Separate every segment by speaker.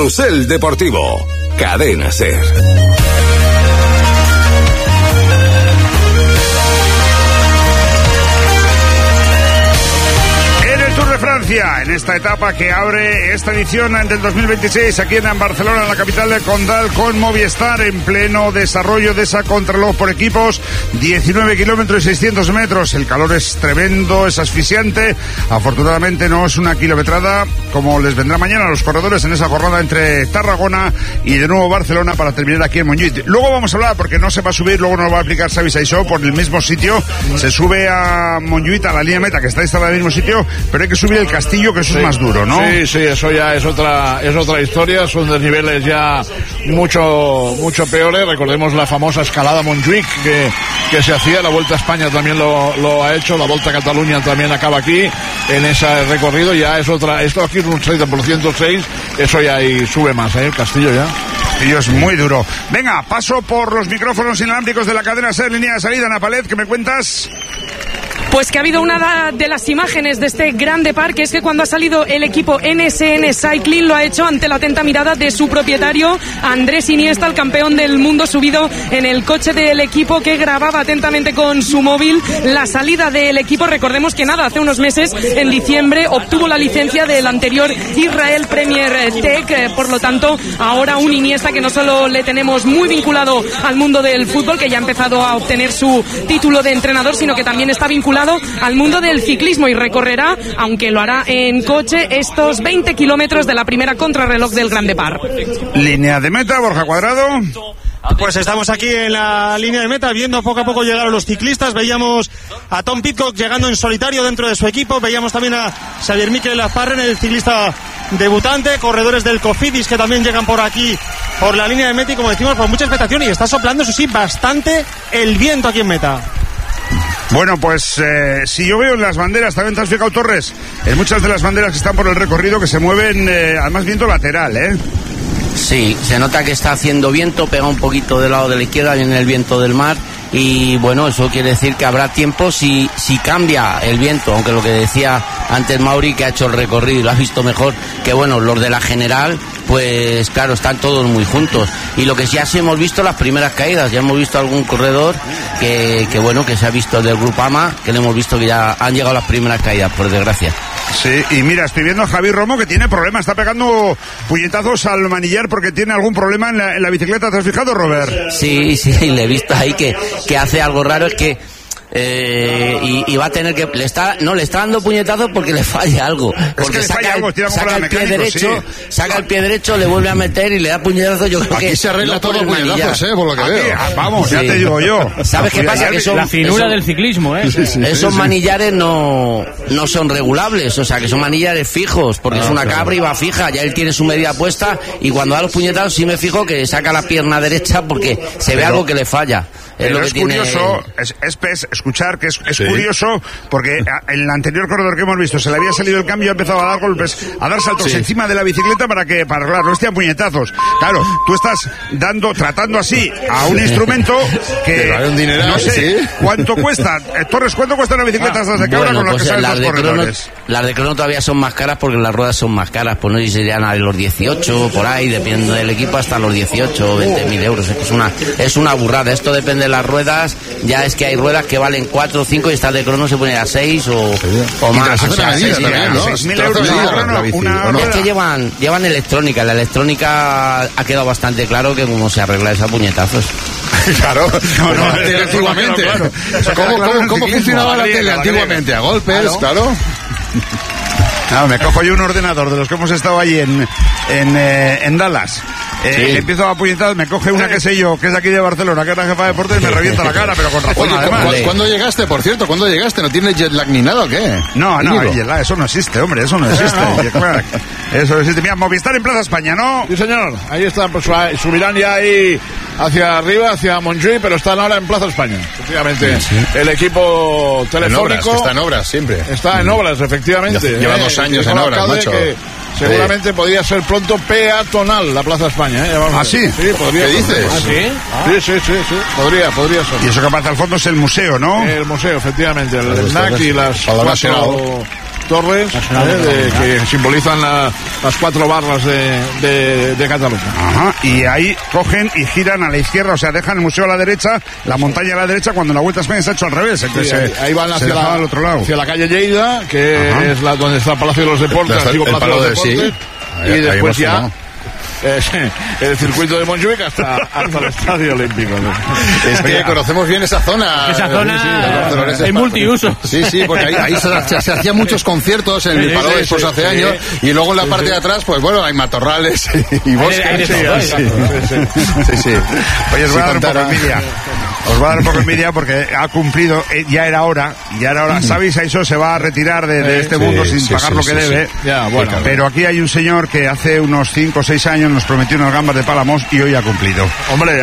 Speaker 1: Carrusel Deportivo. Cadena SER.
Speaker 2: Francia, en esta etapa que abre esta edición del 2026 aquí en Barcelona, en la capital del Condal, con Movistar en pleno desarrollo de esa contrarreloj por equipos, 19 kilómetros y 600 metros. El calor es tremendo, es asfixiante. Afortunadamente no es una kilometrada como les vendrá mañana a los corredores en esa jornada entre Tarragona y de nuevo Barcelona para terminar aquí en Montjuïc. Luego vamos a hablar, porque no se va a subir, luego nos lo va a explicar Xavi Saissó, por el mismo sitio. Se sube a Montjuïc, a la línea meta que está instalada en el mismo sitio, pero hay que subir el Castillo, que eso es más duro, ¿no?
Speaker 3: Sí, eso ya es otra historia, son desniveles ya mucho peores. Recordemos la famosa escalada Montjuïc que se hacía, la Vuelta a España también lo ha hecho, la Volta a Cataluña también acaba aquí, en ese recorrido ya es otra, esto aquí es un 30%, eso ya ahí sube más, el Castillo ya.
Speaker 2: Castillo es muy duro. Venga, paso por los micrófonos inalámbricos de la cadena SER, línea de salida. Ana Palet, ¿qué me cuentas?
Speaker 4: Pues que ha habido una de las imágenes de este gran depart, que es que cuando ha salido el equipo NSN Cycling lo ha hecho ante la atenta mirada de su propietario Andrés Iniesta, el campeón del mundo, subido en el coche del equipo, que grababa atentamente con su móvil la salida del equipo. Recordemos que hace unos meses, en diciembre, obtuvo la licencia del anterior Israel Premier Tech, por lo tanto ahora un Iniesta que no solo le tenemos muy vinculado al mundo del fútbol, que ya ha empezado a obtener su título de entrenador, sino que también está vinculado al mundo del ciclismo y recorrerá, aunque lo hará en coche, estos 20 kilómetros de la primera contrarreloj del Gran Depart.
Speaker 2: Línea de meta, Borja Cuadrado.
Speaker 5: Pues estamos aquí en la línea de meta viendo poco a poco llegar a los ciclistas. Veíamos a Tom Pidcock llegando en solitario dentro de su equipo. Veíamos también a Xavier Mikel Azparren, el ciclista debutante. Corredores del Cofidis que también llegan por aquí, por la línea de meta, y como decimos, con mucha expectación, y está soplando, eso sí, bastante el viento aquí en meta.
Speaker 2: Bueno, pues si yo veo en las banderas, también te has fijado, Torres, en muchas de las banderas que están por el recorrido, que se mueven, además viento lateral, ¿eh?
Speaker 6: Sí, se nota que está haciendo viento, pega un poquito del lado de la izquierda, viene el viento del mar, y bueno, eso quiere decir que habrá tiempo si cambia el viento, aunque lo que decía antes Mauri, que ha hecho el recorrido y lo has visto mejor, que bueno, los de la general, pues claro, están todos muy juntos, y lo que sí hemos visto las primeras caídas, ya hemos visto algún corredor que bueno, que se ha visto del Grupama, que le hemos visto que ya han llegado las primeras caídas, por desgracia.
Speaker 2: Sí, y mira, estoy viendo a Javier Romo, que tiene problemas, está pegando puñetazos al manillar porque tiene algún problema en la bicicleta. ¿Te has fijado, Robert?
Speaker 6: Sí, le he visto ahí que hace algo raro, es que y va a tener que le está dando puñetazos porque le falla algo, porque saca el pie derecho, saca el pie derecho, le vuelve a meter y le da puñetazos. Yo creo
Speaker 7: aquí
Speaker 6: que
Speaker 7: se arregla todo el puñetazos, por lo que veo.
Speaker 2: Vamos, ya te digo yo.
Speaker 6: ¿Sabes qué pasa? Que son,
Speaker 8: la finura del ciclismo,
Speaker 6: esos manillares no son regulables, o sea, que son manillares fijos, porque es una cabra y va fija, ya él tiene su medida puesta, y cuando da los puñetazos sí me fijo que saca la pierna derecha porque se ve algo que le falla.
Speaker 2: Pero es curioso, escuchar que es curioso, porque en el anterior corredor que hemos visto se le había salido el cambio y ha empezado a dar golpes, a dar saltos encima de la bicicleta para arreglarlo. No estian puñetazos. Claro, tú estás tratando así a un instrumento que no sé cuánto cuesta. Torres, ¿cuánto cuesta una bicicleta estas de cabra con las que salen los corredores?
Speaker 6: Las de crono todavía son más caras porque las ruedas son más caras, pues no sé si serían a los 18, por ahí, dependiendo del equipo, hasta los 18 o 20.000 euros. Es una burrada. Esto depende de las ruedas, ya es que hay ruedas que valen 4 o 5 y estas de crono se ponen a 6 o más.
Speaker 7: O sea,
Speaker 2: 6.000 euros
Speaker 6: es que llevan electrónica. La electrónica ha quedado bastante claro que cómo se arregla esa puñetazos.
Speaker 7: Claro, antiguamente. ¿Cómo funcionaba la tele antiguamente? A golpes, claro.
Speaker 2: No, me cojo yo un ordenador de los que hemos estado allí en Dallas. Empiezo a puñetar, me coge una que sé yo, que es de aquí de Barcelona, que es la jefa de deportes, y me revienta la cara, pero con razón.
Speaker 7: Oye, además. ¿Cuándo llegaste, por cierto? ¿Cuándo llegaste? ¿No tienes jet lag ni nada o qué?
Speaker 2: No, jet lag, eso no existe, hombre, eso no existe. Eso no existe. Mira, Movistar en Plaza España, ¿no?
Speaker 3: Sí, señor, ahí está, pues subirán ya ahí hacia arriba, hacia Montjuïc, pero están ahora en Plaza España. Efectivamente, el equipo telefónico...
Speaker 7: Está en obras siempre.
Speaker 3: Está en obras, efectivamente.
Speaker 7: Lleva 2 años en obras, macho.
Speaker 3: Seguramente podría ser pronto peatonal la Plaza España, ¿eh?
Speaker 2: ¿Ah, sí?
Speaker 3: Sí, podría.
Speaker 7: ¿Qué dices?
Speaker 3: ¿Ah, sí? Sí. Podría ser.
Speaker 2: Y eso que aparece al fondo es el museo, ¿no?
Speaker 3: El museo, efectivamente. El snack y las torres que simbolizan las 4 barras de Cataluña.
Speaker 2: Ajá, y ahí cogen y giran a la izquierda, o sea, dejan el museo a la derecha, la montaña a la derecha, cuando la Vuelta a España se ha hecho al revés. Entonces
Speaker 3: ahí van hacia
Speaker 2: al otro lado.
Speaker 3: Hacia la calle Lleida, que es donde está el Palacio de los Deportes, el antiguo Palacio de los Deportes, y después ya el circuito de Montjuic hasta el Estadio Olímpico.
Speaker 7: Es que conocemos bien esa zona.
Speaker 8: Esa zona es multiuso.
Speaker 7: Sí, porque ahí se hacían muchos conciertos en el Palau después hace años, y luego en la parte de atrás, pues bueno, hay matorrales y bosques. Sí.
Speaker 2: Oye, os voy a dar un poco de envidia. Os va a dar un poco de envidia porque ha cumplido, ya era hora. Xavi Saissó se va a retirar de este mundo sin pagar lo que debe.
Speaker 3: Ya, bueno.
Speaker 2: Pero aquí hay un señor que hace unos 5 o 6 años nos prometió unas gambas de Palamos y hoy ha cumplido.
Speaker 3: ¡Hombre!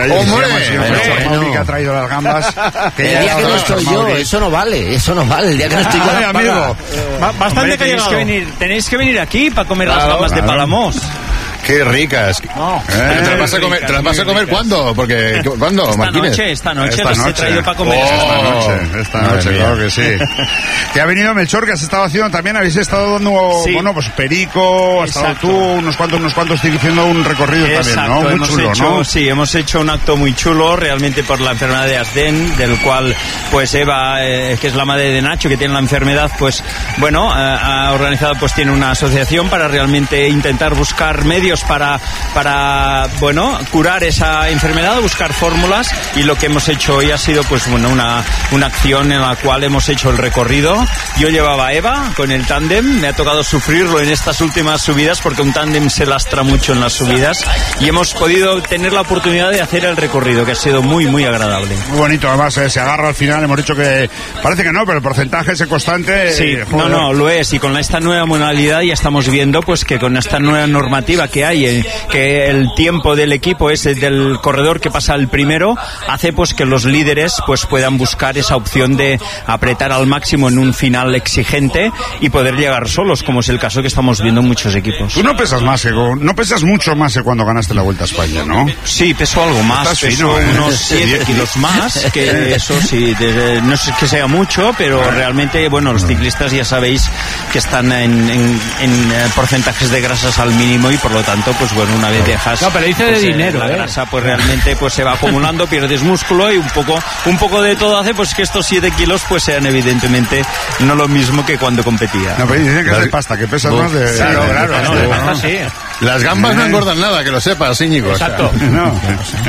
Speaker 2: Que ha traído las gambas.
Speaker 6: El día que no estoy yo, eso no vale. El día que no estoy yo,
Speaker 2: amigo.
Speaker 5: Bastante que
Speaker 8: tenéis que venir aquí para comer las gambas de Palamos.
Speaker 7: ¡Qué ricas! ¿Te las vas a comer cuándo? Porque, ¿cuándo, Martínez?
Speaker 8: Esta noche las he traído para comer.
Speaker 2: Esta noche, claro que sí. Que ha venido Melchor, que has estado haciendo también, habéis estado dando, bueno, pues Perico, has estado tú, unos cuantos haciendo un recorrido también, ¿no? Muy chulo, ¿no?
Speaker 8: Sí, hemos hecho un acto muy chulo, realmente por la enfermedad de Asden, del cual, pues Eva, que es la madre de Nacho, que tiene la enfermedad, pues, bueno, ha organizado, pues tiene una asociación para realmente intentar buscar medios para bueno, curar esa enfermedad, buscar fórmulas, y lo que hemos hecho hoy ha sido pues bueno, una acción en la cual hemos hecho el recorrido. Yo llevaba a Eva con el tándem, me ha tocado sufrirlo en estas últimas subidas porque un tándem se lastra mucho en las subidas, y hemos podido tener la oportunidad de hacer el recorrido, que ha sido muy muy agradable.
Speaker 2: Muy bonito, además se agarra al final, hemos dicho que parece que no, pero el porcentaje ese constante.
Speaker 8: Sí, no, lo es, y con esta nueva modalidad ya estamos viendo pues que con esta nueva normativa que hay, que el tiempo del equipo es del corredor que pasa el primero, hace pues que los líderes pues puedan buscar esa opción de apretar al máximo en un final exigente y poder llegar solos, como es el caso que estamos viendo en muchos equipos.
Speaker 2: Tú no pesas más, no pesas mucho más que cuando ganaste la Vuelta a España, ¿no?
Speaker 8: Sí, peso algo más, peso unos 7 kilos más, que eso sí, no es que sea mucho, pero realmente, bueno, los ciclistas ya sabéis que están en porcentajes de grasas al mínimo, y por lo tanto, pues bueno, una vez dejas...
Speaker 9: No, pero dice
Speaker 8: pues,
Speaker 9: de dinero,
Speaker 8: la grasa, pues realmente pues se va acumulando, pierdes músculo, y un poco de todo hace pues que estos 7 kilos pues sean evidentemente no lo mismo que cuando competía.
Speaker 2: No, pero dicen que es de pasta, que pesas más de...
Speaker 8: Claro, de pasta sí.
Speaker 7: Las gambas no engordan nada, que lo sepas, Íñigo.
Speaker 8: Exacto.
Speaker 2: No.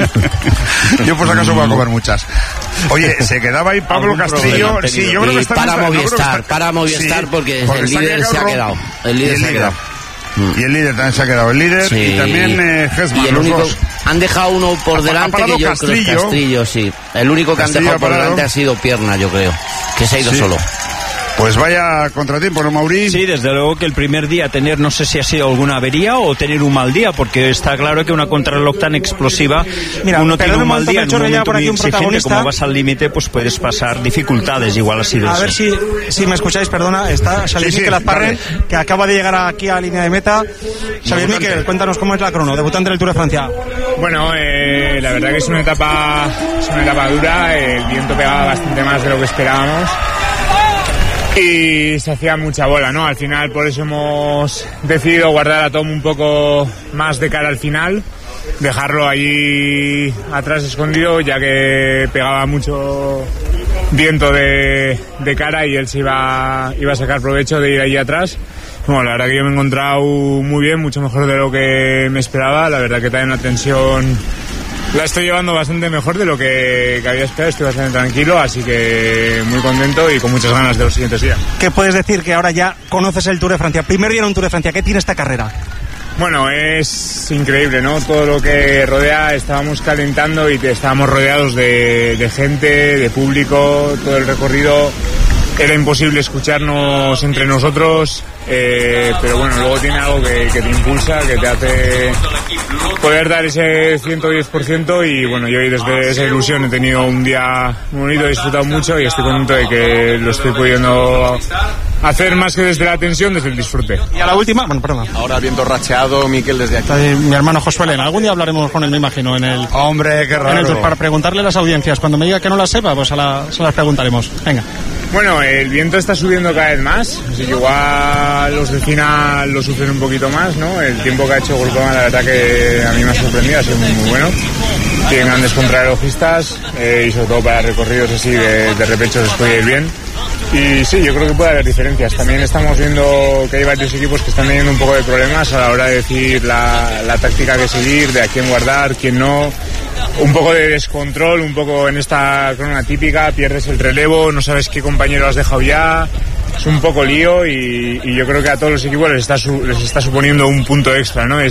Speaker 2: Yo por si acaso voy a comer muchas. Oye, se quedaba ahí Pablo Castillo. Sí, yo creo que está
Speaker 6: para Movistar, porque el líder se ha quedado.
Speaker 2: Y el líder también se ha quedado. El líder, sí. Y también Hesman.
Speaker 6: Y el único, han dejado uno por delante, que yo creo que Castrillo, sí. El único que han dejado por delante ha sido Pierna, yo creo, que se ha ido solo.
Speaker 2: Pues vaya contratiempo, ¿no, Mauri?
Speaker 8: Sí, desde luego que el primer día tener, no sé si ha sido alguna avería o tener un mal día, porque está claro que una contrarreloj tan explosiva,
Speaker 5: mira,
Speaker 8: uno tiene un mal día, en un momento
Speaker 5: por aquí
Speaker 8: muy exigente, como vas al límite, pues puedes pasar dificultades, igual ha sido
Speaker 5: a
Speaker 8: eso.
Speaker 5: Ver si me escucháis, perdona, está Xavier Miquel Azparren, que acaba de llegar aquí a línea de meta. Xavier Miquel, cuéntanos cómo es la crono, debutante del Tour de Francia.
Speaker 10: Bueno, la verdad que es una etapa dura, el viento pegaba bastante más de lo que esperábamos. Y se hacía mucha bola, ¿no? Al final, por eso hemos decidido guardar a Tom un poco más de cara al final, dejarlo allí atrás escondido, ya que pegaba mucho viento de cara y él se iba a sacar provecho de ir allí atrás. Bueno, la verdad que yo me he encontrado muy bien, mucho mejor de lo que me esperaba. La verdad que también la tensión la estoy llevando bastante mejor de lo que había esperado, estoy bastante tranquilo, así que muy contento y con muchas ganas de los siguientes días.
Speaker 5: ¿Qué puedes decir que ahora ya conoces el Tour de Francia? Primer día en un Tour de Francia, ¿qué tiene esta carrera?
Speaker 10: Bueno, es increíble, ¿no? Todo lo que rodea, estábamos calentando y estábamos rodeados de gente, de público, todo el recorrido. Era imposible escucharnos entre nosotros, pero bueno, luego tiene algo que te impulsa, que te hace poder dar ese 110%, y bueno, yo hoy desde esa ilusión he tenido un día muy bonito, he disfrutado mucho y estoy contento de que lo estoy pudiendo hacer más que desde la tensión, desde el disfrute.
Speaker 5: Y a la última, bueno, perdón.
Speaker 7: Ahora viento racheado, Miquel, desde aquí.
Speaker 5: Mi hermano Josué Elena, algún día hablaremos con él, me imagino, en el...
Speaker 2: Hombre, qué raro.
Speaker 5: Para preguntarle a las audiencias, cuando me diga que no las sepa, pues se las preguntaremos. Venga.
Speaker 10: Bueno, el viento está subiendo cada vez más, así que igual los de final lo sufren un poquito más, ¿no? El tiempo que ha hecho Groupama, la verdad que a mí me ha sorprendido, ha sido muy bueno. Tienen grandes contrarrelojistas y sobre todo para recorridos así de repecho se puede ir bien. Y sí, yo creo que puede haber diferencias. También estamos viendo que hay varios equipos que están teniendo un poco de problemas a la hora de decir la táctica que seguir, de a quién guardar, quién no. Un poco de descontrol, un poco en esta crono típica, pierdes el relevo, no sabes qué compañero has dejado ya. Es un poco lío y yo creo que a todos los equipos les está suponiendo un punto extra, ¿no?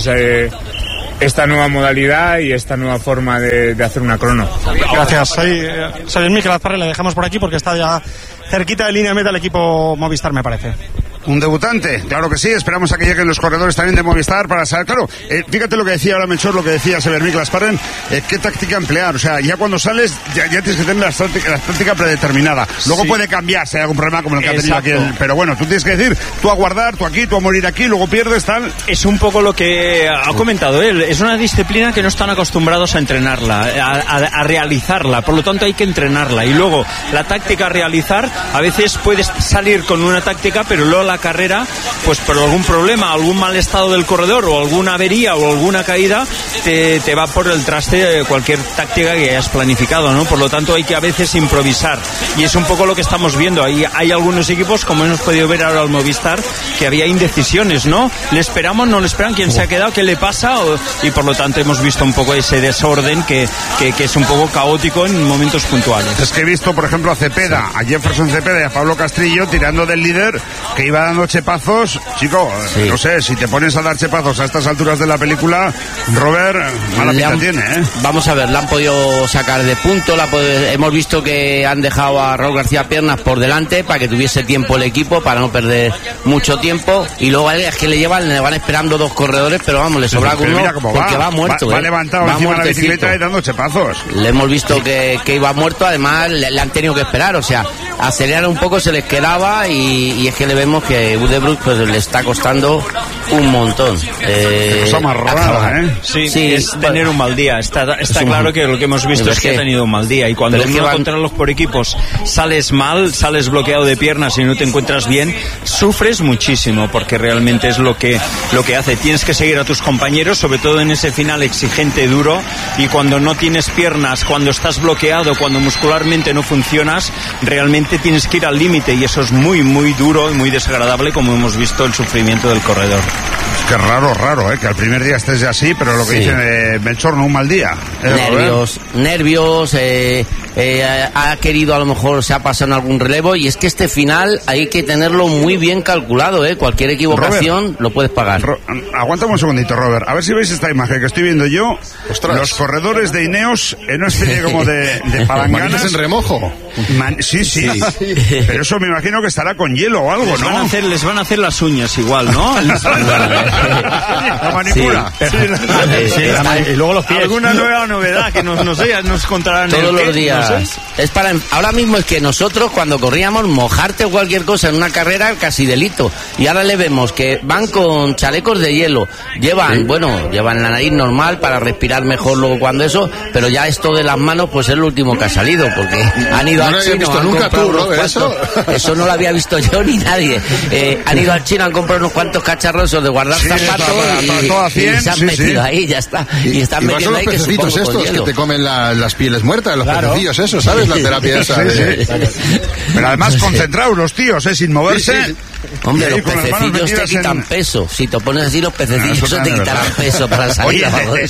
Speaker 10: Esta nueva modalidad y esta nueva forma de hacer una crono.
Speaker 5: Gracias. Soy Mikel Azparre, le dejamos por aquí porque está ya cerquita de línea de meta el equipo Movistar, me parece.
Speaker 2: Un debutante, claro que sí, esperamos a que lleguen los corredores también de Movistar para saber, claro, fíjate lo que decía ahora Melchor, lo que decía Xavier Mikel Azparre, qué táctica emplear, o sea, ya cuando sales ya tienes que tener la táctica predeterminada, luego sí puede cambiar si hay algún problema como el que ha tenido aquí, pero bueno, tú tienes que decir, tú a guardar, tú aquí, tú a morir aquí, luego pierdes, tal.
Speaker 8: Es un poco lo que ha comentado él, es una disciplina que no están acostumbrados a entrenarla, a realizarla, por lo tanto hay que entrenarla, y luego la táctica a realizar, a veces puedes salir con una táctica, pero luego la carrera, pues por algún problema, algún mal estado del corredor o alguna avería o alguna caída, te va por el traste cualquier táctica que hayas planificado, ¿no? Por lo tanto hay que a veces improvisar y es un poco lo que estamos viendo. Hay algunos equipos, como hemos podido ver ahora al Movistar, que había indecisiones, ¿no? ¿Le esperamos? ¿No le esperan? ¿Quién se ha quedado? ¿Qué le pasa? Y por lo tanto hemos visto un poco ese desorden que es un poco caótico en momentos puntuales.
Speaker 2: Es que he visto, por ejemplo, a Cepeda, a Jefferson Cepeda y a Pablo Castrillo tirando del líder que iba dando chepazos, chico, sí. No sé, si te pones a dar chepazos a estas alturas de la película, Robert, mala pinta tiene, ¿eh?
Speaker 6: Vamos a ver, la han podido sacar de punto, hemos visto que han dejado a Raúl García Piernas por delante para que tuviese tiempo el equipo, para no perder mucho tiempo, y luego es que le van esperando dos corredores, pero vamos, le sobra uno porque va muerto.
Speaker 2: Va levantado encima de la bicicleta y dando chepazos.
Speaker 6: Le hemos visto que iba muerto, además le han tenido que esperar, o sea, acelerar un poco se les quedaba y es que le vemos que Udebrück pues le está costando un montón.
Speaker 2: Cosa más rara, ¿eh?
Speaker 8: Sí, es tener un mal día. Está claro que lo que hemos visto es que ha tenido un mal día y cuando uno contrarreloj por equipos sales mal, sales bloqueado de piernas y no te encuentras bien, sufres muchísimo porque realmente es lo que hace. Tienes que seguir a tus compañeros, sobre todo en ese final exigente, duro, y cuando no tienes piernas, cuando estás bloqueado, cuando muscularmente no funcionas, realmente tienes que ir al límite y eso es muy, muy duro y muy desagradable, como hemos visto el sufrimiento del corredor.
Speaker 2: Es que raro, que al primer día estés ya así, pero lo que dice Melchor, no un mal día.
Speaker 6: Nervios, ha querido, a lo mejor se ha pasado en algún relevo, y es que este final hay que tenerlo muy bien calculado, cualquier equivocación Robert, lo puedes pagar.
Speaker 2: Aguántame un segundito, Robert, a ver si veis esta imagen que estoy viendo yo. Ostras. Los corredores de Ineos en una especie como de palanganas
Speaker 7: en remojo.
Speaker 2: Sí, pero eso me imagino que estará con hielo o algo, ¿no?
Speaker 8: Les van a hacer las uñas igual, ¿no?
Speaker 2: La manicura.
Speaker 8: Y luego los pies. Alguna nueva novedad que nos contarán
Speaker 6: todos los días. No sé. Es ahora mismo es que nosotros cuando corríamos, mojarte cualquier cosa en una carrera casi delito, y ahora le vemos que van con chalecos de hielo, llevan la nariz normal para respirar mejor luego cuando eso, pero ya esto de las manos pues es lo último que ha salido, porque han ido al chino,
Speaker 7: visto nunca tú, Robert,
Speaker 6: eso no lo había visto yo ni nadie. Han ido al chino, han comprado unos cuantos cacharros de guardar zapatos y se han metido ahí, ya está. Y están metiendo ahí que supongo
Speaker 7: los pececitos estos que te comen las pieles muertas, los pececillos, eso, ¿sabes? La terapia esa.
Speaker 2: Pero además concentrados los tíos, sin moverse.
Speaker 6: Sí. Hombre, los pececillos te quitan peso. Si te pones así, los pececillos te quitarán peso para salir.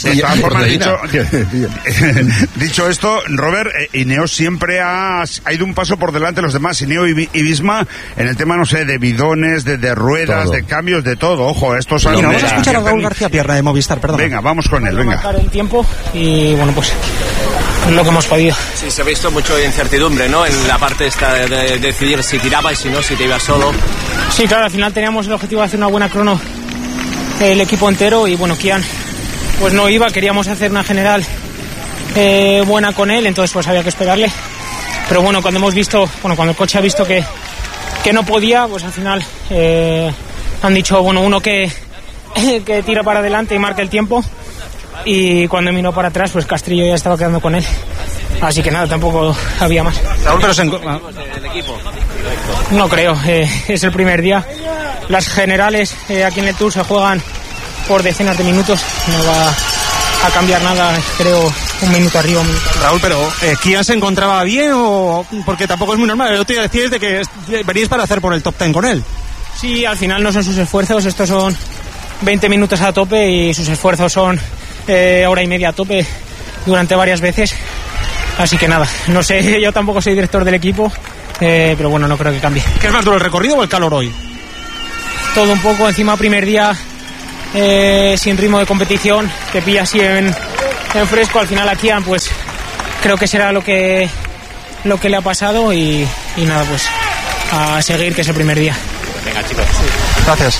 Speaker 2: Dicho esto, Robert, Ineos siempre ha ido un paso por delante de los demás. Ineos y Visma en el tema, no sé, de bidones, de ruedas, de cambios, de todo. Ojo, estos años.
Speaker 5: Vamos a escuchar a Raúl García Pierna de Movistar, perdón.
Speaker 2: Venga, vamos con él, venga.
Speaker 9: Marcar el tiempo y bueno, pues es lo que hemos podido.
Speaker 11: Sí, se ha visto mucho de incertidumbre, ¿no? En la parte esta de decidir si tiraba y si no, si te ibas solo.
Speaker 9: Sí, claro, al final teníamos el objetivo de hacer una buena crono el equipo entero y bueno, Kian pues no iba, queríamos hacer una general buena con él, entonces pues había que esperarle. Pero bueno, cuando el coche ha visto que no podía, pues al final han dicho, uno que tira para adelante y marque el tiempo, y cuando miró para atrás, pues Castrillo ya estaba quedando con él Así que nada, tampoco había más.
Speaker 8: El equipo.
Speaker 9: No creo, es el primer día. Las generales aquí en el Tour se juegan por decenas de minutos, no va a cambiar nada, creo, un minuto arriba, un minuto arriba.
Speaker 5: Raúl, pero ¿Kian se encontraba bien o...? Porque tampoco es muy normal. El otro día decíais de que venís para hacer por el top 10 con él.
Speaker 9: Sí, al final no son sus esfuerzos, estos son 20 minutos a tope y sus esfuerzos son hora y media a tope durante varias veces. Así que nada, no sé, yo tampoco soy director del equipo, pero bueno, no creo que cambie.
Speaker 5: ¿Qué es más duro, el recorrido o el calor hoy?
Speaker 9: Todo un poco, encima primer día sin ritmo de competición, te pilla así en fresco. Al final a Kian pues creo que será lo que le ha pasado y nada, pues a seguir, que es el primer día.
Speaker 8: Venga, chicos.
Speaker 5: Gracias.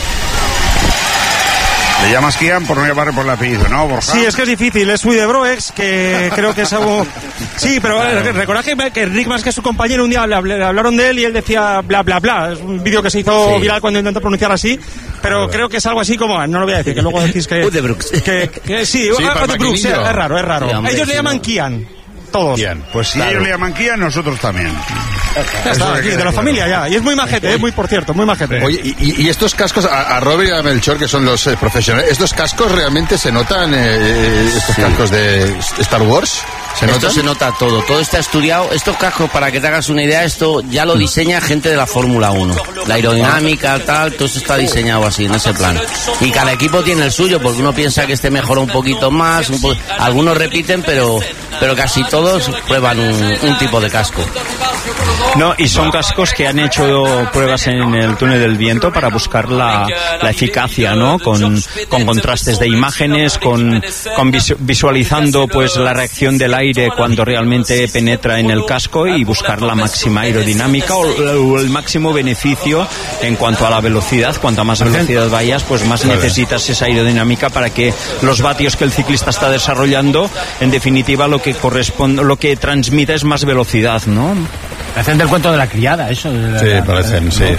Speaker 2: Le llamas Kian por no llamarle por el apellido, ¿no, Borja?
Speaker 5: Sí, es que es difícil, es Uy de Broex, que creo que es algo... Sí, pero claro. Recordad que Rick, más que su compañero, un día le hablaron de él y él decía bla, bla, bla. Es un vídeo que se hizo viral cuando intentó pronunciar así, pero creo que es algo así como... No lo voy a decir, que luego decís que...
Speaker 6: Uy de Brooks.
Speaker 5: Sí, Uy de Brooks, es raro. Sí, hombre, ellos le llaman Kian, todos.
Speaker 2: Kian. Pues si ellos le llaman Kian, nosotros también.
Speaker 5: Ya está, aquí, de la familia ya. Y es muy majete, por cierto, muy majete.
Speaker 7: Oye, y estos cascos, a Robert y a Melchor, que son los profesionales, ¿estos cascos realmente se notan, estos cascos de Star Wars?
Speaker 6: Esto se nota todo está estudiado. Estos cascos, para que te hagas una idea, esto ya lo diseña gente de la Fórmula 1. La aerodinámica, tal, todo esto está diseñado así, en ese plan. Y cada equipo tiene el suyo, porque uno piensa que este mejora un poquito más, algunos repiten, pero casi todos prueban un tipo de casco.
Speaker 8: No, y son cascos que han hecho pruebas en el túnel del viento para buscar la eficacia, ¿no? Con contrastes de imágenes, con visualizando pues la reacción del aire cuando realmente penetra en el casco y buscar la máxima aerodinámica o el máximo beneficio en cuanto a la velocidad. Cuanta más velocidad vayas, pues más necesitas esa aerodinámica para que los vatios que el ciclista está desarrollando, en definitiva, lo que transmite es más velocidad, ¿no?
Speaker 12: Parecen del cuento de la criada, eso.
Speaker 7: Sí, parecen, sí.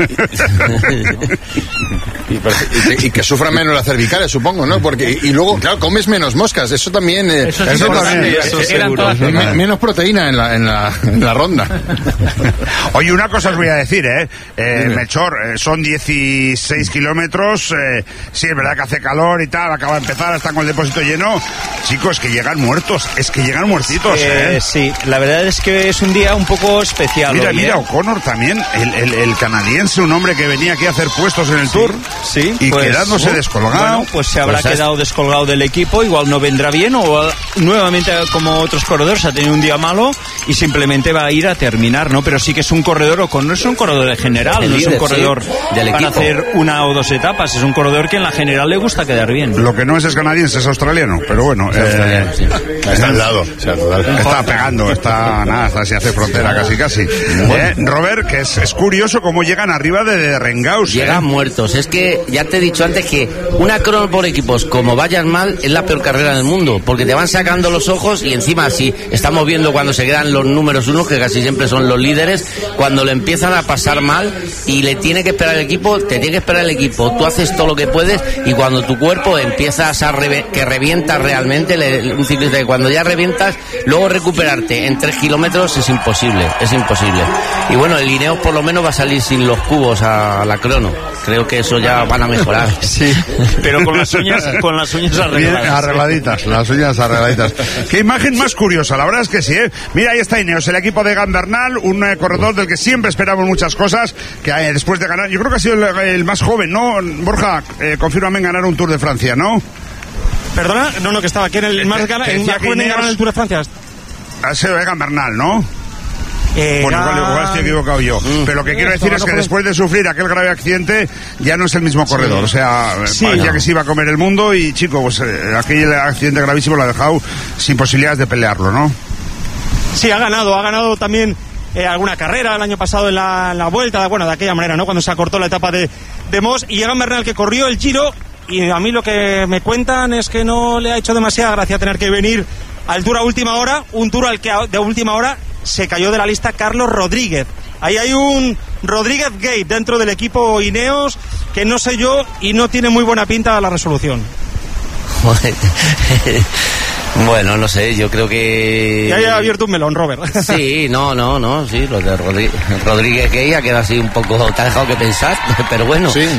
Speaker 7: Y que sufran menos las cervicales, supongo, ¿no? Porque y luego, claro, comes menos moscas, eso también...
Speaker 12: Eso también,
Speaker 7: menos proteína en la ronda.
Speaker 2: Oye, una cosa os voy a decir, Melchor, son 16 kilómetros, sí, es verdad que hace calor y tal, acaba de empezar, están con el depósito lleno. Chicos, que llegan muertos, llegan muertitos,
Speaker 8: Sí, la verdad es que es un día un poco especial.
Speaker 2: Mira, O'Connor también, el canadiense, un hombre que venía aquí a hacer puestos en el Tour, y pues, quedándose descolgado.
Speaker 8: Bueno, pues se habrá quedado descolgado del equipo, igual no vendrá bien, o nuevamente, como otros corredores, ha tenido un día malo y simplemente va a ir a terminar, ¿no? Pero sí que es un corredor, no es un corredor general, no es un corredor del para hacer una o dos etapas, es un corredor que en la general le gusta quedar bien.
Speaker 2: Lo que no es canadiense, es australiano, pero bueno,
Speaker 7: está al lado,
Speaker 2: está pegando, está si hace frontera casi. Robert, que es curioso cómo llegan arriba de Rengaus.
Speaker 6: Llegan muertos, es que ya te he dicho antes que una crono por equipos, como vayan mal, es la peor carrera del mundo, porque te van sacando los ojos y encima, si estamos viendo cuando se quedan los números uno, que casi siempre son los líderes, cuando le empiezan a pasar mal y le tiene que esperar el equipo, tú haces todo lo que puedes y cuando tu cuerpo empiezas que revientas realmente, un ciclista que cuando ya revientas, luego recuperarte en 3 kilómetros es imposible. Y bueno, el Ineos por lo menos va a salir sin los cubos a la crono. Creo que eso ya van a mejorar.
Speaker 8: Sí, pero con las uñas arregladitas.
Speaker 2: Las uñas arregladitas. Qué imagen más curiosa, la verdad es que sí, Mira, ahí está Ineos, el equipo de Egan Bernal, un corredor del que siempre esperamos muchas cosas, que después de ganar, yo creo que ha sido el más joven, ¿no? Borja, confírmame en ganar un Tour de Francia, ¿no?
Speaker 5: ¿Perdona? No, que estaba aquí en el más joven en ganar el Tour de Francia.
Speaker 2: Ha sido Egan Bernal, ¿no? Bueno, igual estoy equivocado yo. Pero lo que quiero decir es que después de sufrir aquel grave accidente, ya no es el mismo corredor. O sea, parecía que se iba a comer el mundo y, chico, pues aquel accidente gravísimo lo ha dejado sin posibilidades de pelearlo, ¿no?
Speaker 5: Sí, ha ganado también alguna carrera el año pasado en la vuelta, bueno, de aquella manera, ¿no? Cuando se acortó la etapa de Moss, y Egan Bernal, que corrió el Giro, y a mí lo que me cuentan es que no le ha hecho demasiada gracia tener que venir al Tour a última hora, un Tour al que de última hora se cayó de la lista Carlos Rodríguez. Ahí hay un Rodríguez Gate dentro del equipo Ineos que no sé yo y no tiene muy buena pinta la resolución.
Speaker 6: Bueno, no sé, yo creo que...
Speaker 5: Ya haya abierto un melón, Robert.
Speaker 6: Sí, no, sí, lo de Rodríguez Gay ha quedado así un poco, te ha dejado que pensar, pero bueno.
Speaker 7: Sí,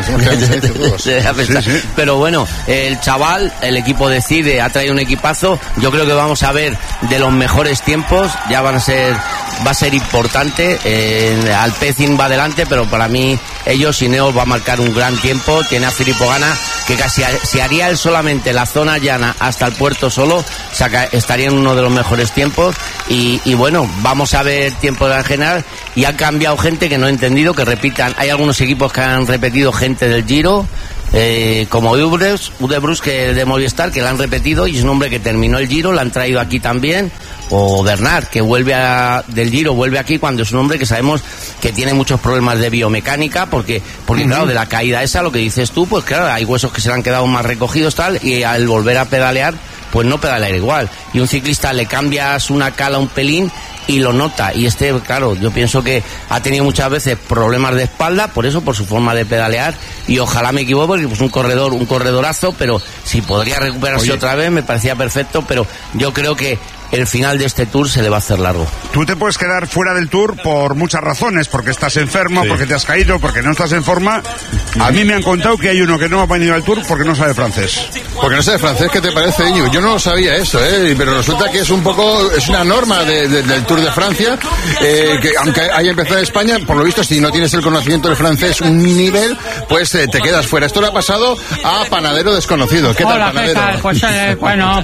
Speaker 6: sí. Pero bueno, el chaval, el equipo decide, ha traído un equipazo, yo creo que vamos a ver de los mejores tiempos, ya va a ser importante, Alpecin va adelante, pero para mí ellos, Ineos va a marcar un gran tiempo, tiene a Filippo Ganna, que casi si haría él solamente la zona llana hasta el puerto solo, estaría en uno de los mejores tiempos y bueno, vamos a ver tiempo de la general y ha cambiado gente que no he entendido, que repitan, hay algunos equipos que han repetido gente del Giro, como Udebrus que de Movistar, que la han repetido y es un hombre que terminó el Giro, la han traído aquí también, o Bernard, que del Giro vuelve aquí cuando es un hombre que sabemos que tiene muchos problemas de biomecánica, porque claro, de la caída esa, lo que dices tú, pues claro, hay huesos que se le han quedado más recogidos tal, y al volver a pedalear, pues no pedalear igual, y un ciclista le cambias una cala un pelín y lo nota, y claro, yo pienso que ha tenido muchas veces problemas de espalda, por su forma de pedalear, y ojalá me equivoque, porque pues un corredorazo, pero si podría recuperarse otra vez, me parecía perfecto, pero yo creo que el final de este Tour se le va a hacer largo.
Speaker 2: Tú te puedes quedar fuera del Tour por muchas razones, porque estás enfermo, porque te has caído, porque no estás en forma. A mí me han contado que hay uno que no ha venido al Tour porque no sabe francés.
Speaker 7: Porque no sabe francés, ¿qué te parece, Íñigo? Yo no lo sabía eso, pero resulta que es una norma del Tour de Francia, que aunque haya empezado en España, por lo visto, si no tienes el conocimiento del francés un nivel, pues te quedas fuera. Esto le ha pasado a Panadero Desconocido. ¿Qué tal, Panadero?
Speaker 12: ¿Qué tal? Pues bueno,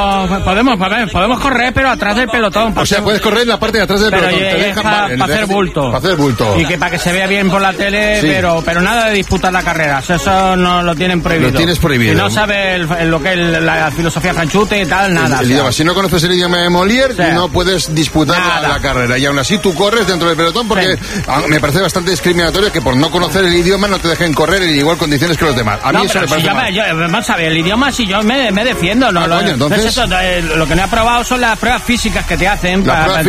Speaker 12: podemos correr, pero atrás del pelotón.
Speaker 7: O sea, puedes correr en la parte de atrás del pelotón.
Speaker 12: Para hacer bulto.
Speaker 7: Para hacer bulto.
Speaker 12: Y que para que se vea bien por la tele,
Speaker 7: sí.
Speaker 12: pero nada de disputar la carrera. Eso no lo tienen prohibido.
Speaker 7: Lo tienes prohibido.
Speaker 12: Si no sabes lo que es la filosofía franchute y tal, nada.
Speaker 7: El idioma. Si no conoces el idioma de Molière, sí, no puedes disputar la carrera. Y aún así tú corres dentro del pelotón porque me parece bastante discriminatorio que por no conocer el idioma no te dejen correr en igual condiciones que los demás. A mí eso me parece mal.
Speaker 12: Vamos a ver, el idioma si yo me defiendo. Entonces lo que no he probado son las pruebas físicas que te hacen.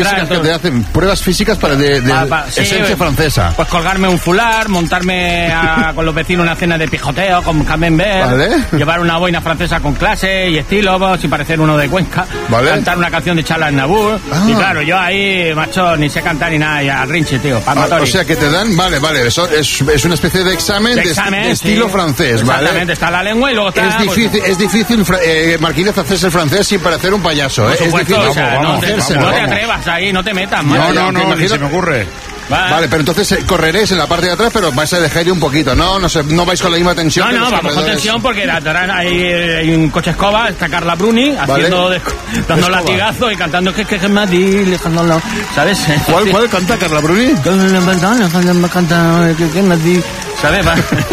Speaker 7: Pruebas físicas para esencia francesa.
Speaker 12: Pues colgarme un fular, montarme con los vecinos una cena de pijoteo con camembert, ¿vale? Llevar una boina francesa con clase y estilo, sin parecer uno de Cuenca, ¿vale? Cantar una canción de Charles Aznavour, y claro, yo ahí, macho, ni sé cantar ni nada, y al rinche, tío,
Speaker 7: o sea que te dan, vale, eso es una especie de examen de estilo francés, ¿vale?
Speaker 12: Exactamente, está la lengua y luego está...
Speaker 7: Es difícil, Marquínez, hacerse el francés sin parecer un payaso,
Speaker 12: Por supuesto,
Speaker 7: es difícil.
Speaker 12: O sea, no te atrevas ahí, no te metas.
Speaker 2: No, ni se me ocurre.
Speaker 7: Vale, pero entonces correréis en la parte de atrás, pero vais a dejar ir un poquito, ¿no? No vais con la misma tensión.
Speaker 12: No, vamos con tensión porque atrás hay un coche escoba, está Carla Bruni haciendo, dando latigazos y cantando que Madrid, ¿sabes?
Speaker 7: ¿Cuál canta Carla Bruni?
Speaker 12: ¿Sabes?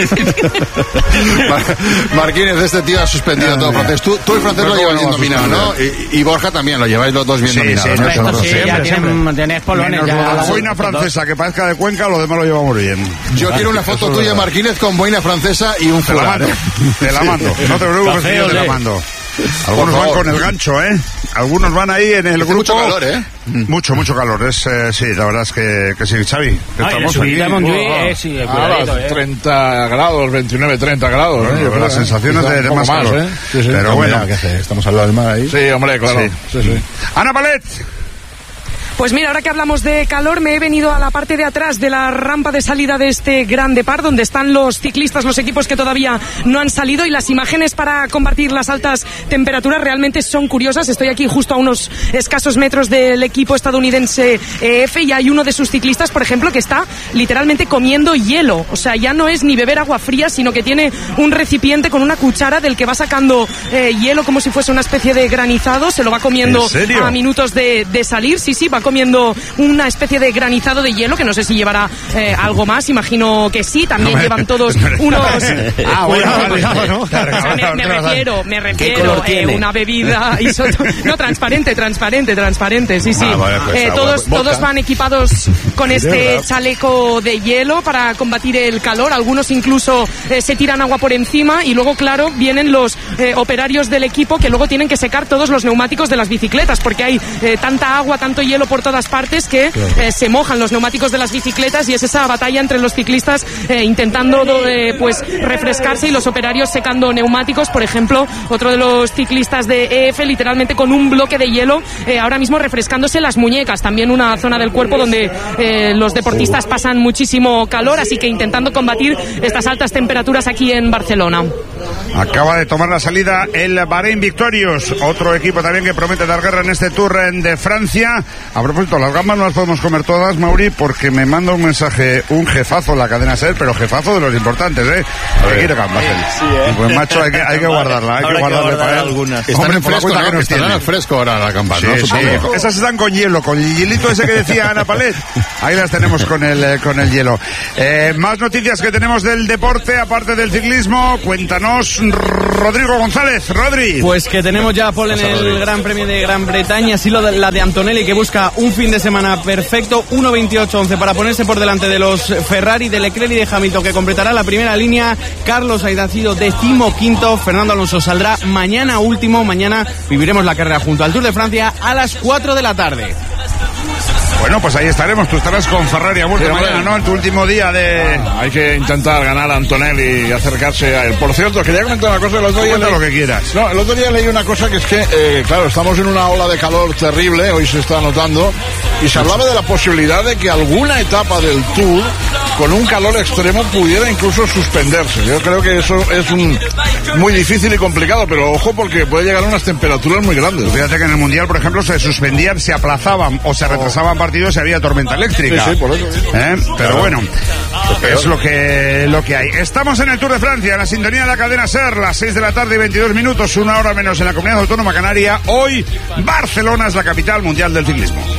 Speaker 7: Marquínez, este tío ha suspendido todo francés. Tú el francés lo llevas bien dominado, ¿no? Y Borja también, lo lleváis los dos bien dominados.
Speaker 12: Sí, ya tienes polones.
Speaker 2: La boina francesa que parezca de Cuenca, lo demás lo llevamos bien.
Speaker 7: Yo quiero una foto tuya, Marquínez, con boina francesa y un fular.
Speaker 2: Te la mando. No te preocupes, que yo te la mando. Algunos van con el gancho, Algunos van ahí en el grupo.
Speaker 7: Mucho calor,
Speaker 2: Mucho calor. Sí, la verdad es que sí, Xavi.
Speaker 12: Estamos aquí.
Speaker 3: 30 grados, 29, 30 grados.
Speaker 2: Las sensaciones de más calor.
Speaker 3: Sí,
Speaker 2: pero bueno,
Speaker 7: estamos al lado del mar ahí.
Speaker 3: Sí, hombre, claro. Sí.
Speaker 2: Ana Palet.
Speaker 4: Pues mira, ahora que hablamos de calor, me he venido a la parte de atrás de la rampa de salida de este Gran Depart, donde están los ciclistas, los equipos que todavía no han salido, y las imágenes para combatir las altas temperaturas realmente son curiosas. Estoy aquí justo a unos escasos metros del equipo estadounidense EF, y hay uno de sus ciclistas, por ejemplo, que está literalmente comiendo hielo. O sea, ya no es ni beber agua fría, sino que tiene un recipiente con una cuchara del que va sacando hielo como si fuese una especie de granizado. Se lo va comiendo a minutos de salir. Sí, va comiendo una especie de granizado de hielo, que no sé si llevará algo más, imagino que sí. También llevan todos unos...
Speaker 2: ¿no?
Speaker 4: O sea, me refiero una bebida no, transparente, sí. Todos van equipados con este chaleco de hielo para combatir el calor. Algunos incluso se tiran agua por encima, y luego, claro, vienen los operarios del equipo que luego tienen que secar todos los neumáticos de las bicicletas, porque hay tanta agua, tanto hielo por todas partes que se mojan los neumáticos de las bicicletas, y es esa batalla entre los ciclistas intentando pues refrescarse y los operarios secando neumáticos. Por ejemplo, otro de los ciclistas de EF literalmente con un bloque de hielo ahora mismo refrescándose las muñecas, también una zona del cuerpo donde los deportistas pasan muchísimo calor, así que intentando combatir estas altas temperaturas aquí en Barcelona.
Speaker 2: Acaba de tomar la salida el Bahrein Victorious, otro equipo también que promete dar guerra en este Tour de Francia. A propósito, las gambas no las podemos comer todas, Mauri, porque me manda un mensaje un jefazo en la cadena SER, pero jefazo de los importantes, que quiere gambas. Pues macho, hay que guardarla, hay que guardarle para él.
Speaker 7: Algunas. Están en fresco, ¿no? Están al fresco ahora las gambas, sí, ¿no?
Speaker 2: Sí. Esas están con hielo, con el hielito ese que decía Ana Palet. Ahí las tenemos con el hielo. Más noticias que tenemos del deporte, aparte del ciclismo. Cuéntanos, Rodrigo González. Rodri.
Speaker 13: Pues que tenemos ya pole en el Gran Premio de Gran Bretaña, así la de Antonelli, que busca un fin de semana perfecto, 1.28.11 para ponerse por delante de los Ferrari, de Leclerc y de Hamilton, que completará la primera línea. Carlos Sainz ha sido 15º, Fernando Alonso saldrá mañana último. Mañana viviremos la carrera junto al Tour de Francia a las 4 de la tarde.
Speaker 2: Bueno, pues ahí estaremos. Tú estarás con Ferrari a vuelta mañana, ¿no? En tu último día de...
Speaker 3: Hay que intentar ganar a Antonelli y acercarse a él. Por cierto, quería comentar una cosa. El otro día
Speaker 2: lo que quieras.
Speaker 3: No, el otro día leí una cosa que es que, claro, estamos en una ola de calor terrible, hoy se está notando, y se hablaba de la posibilidad de que alguna etapa del Tour, con un calor extremo, pudiera incluso suspenderse. Yo creo que eso es muy difícil y complicado, pero ojo, porque puede llegar a unas temperaturas muy grandes.
Speaker 2: Fíjate que en el Mundial, por ejemplo, se suspendían, se aplazaban o se retrasaban partidos, había tormenta eléctrica.
Speaker 3: Sí, por eso.
Speaker 2: Pero bueno, es lo que hay. Estamos en el Tour de Francia, en la sintonía de la cadena SER, las 6 de la tarde y 22 minutos, una hora menos en la Comunidad Autónoma Canaria. Hoy, Barcelona es la capital mundial del ciclismo.